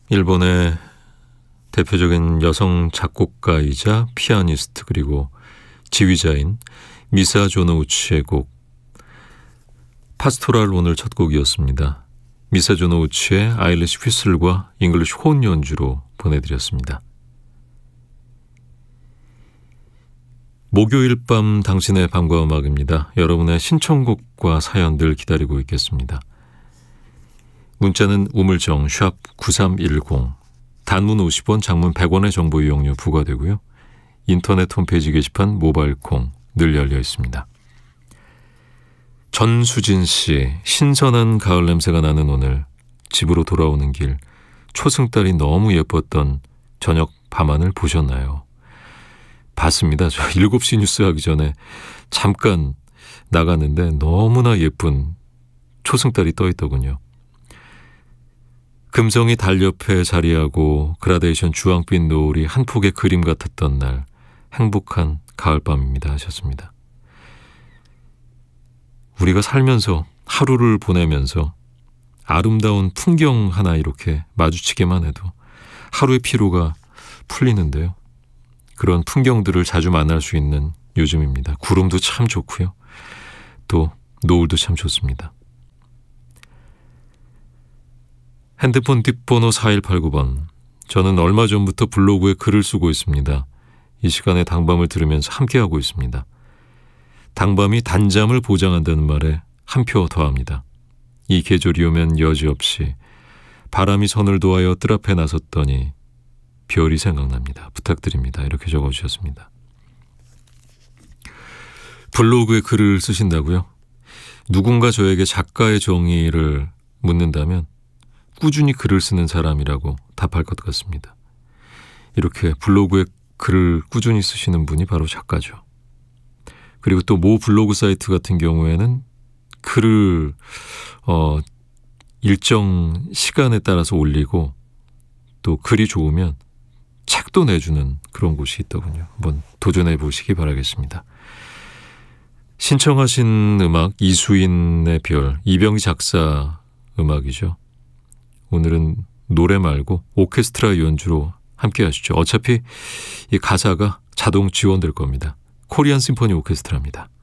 일본의 대표적인 여성 작곡가이자 피아니스트 그리고 지휘자인 미사조 노우치의 곡 파스토랄 오늘 첫 곡이었습니다. 미사조 노우치의 아일리시 휘슬과 잉글리시 혼 연주로 보내드렸습니다. 목요일 밤 당신의 밤과 음악입니다. 여러분의 신청곡과 사연들 기다리고 있겠습니다. 문자는 우물정 샵 9310 단문 50원 장문 100원의 정보 이용료 부과되고요. 인터넷 홈페이지 게시판 모바일 콩 늘 열려 있습니다. 전수진 씨, 신선한 가을 냄새가 나는 오늘 집으로 돌아오는 길 초승달이 너무 예뻤던 저녁 밤하늘 보셨나요? 봤습니다. 저 7시 뉴스 하기 전에 잠깐 나갔는데 너무나 예쁜 초승달이 떠 있더군요. 금성이 달 옆에 자리하고 그라데이션 주황빛 노을이 한 폭의 그림 같았던 날 행복한 가을밤입니다 하셨습니다. 우리가 살면서 하루를 보내면서 아름다운 풍경 하나 이렇게 마주치기만 해도 하루의 피로가 풀리는데요. 그런 풍경들을 자주 만날 수 있는 요즘입니다. 구름도 참 좋고요. 또 노을도 참 좋습니다. 핸드폰 뒷번호 4189번. 저는 얼마 전부터 블로그에 글을 쓰고 있습니다. 이 시간에 당밤을 들으면서 함께하고 있습니다. 당밤이 단잠을 보장한다는 말에 한 표 더합니다. 이 계절이 오면 여지없이 바람이 선을 도하여 뜰 앞에 나섰더니 별이 생각납니다. 부탁드립니다. 이렇게 적어주셨습니다. 블로그에 글을 쓰신다고요? 누군가 저에게 작가의 정의를 묻는다면 꾸준히 글을 쓰는 사람이라고 답할 것 같습니다. 이렇게 블로그에 글을 꾸준히 쓰시는 분이 바로 작가죠. 그리고 또 모 블로그 사이트 같은 경우에는 글을 일정 시간에 따라서 올리고 또 글이 좋으면 책도 내주는 그런 곳이 있더군요. 한번 도전해 보시기 바라겠습니다. 신청하신 음악 이수인의 별, 이병기 작사 음악이죠. 오늘은 노래 말고 오케스트라 연주로 함께 하시죠. 어차피 이 가사가 자동 지원될 겁니다. 코리안 심포니 오케스트라입니다.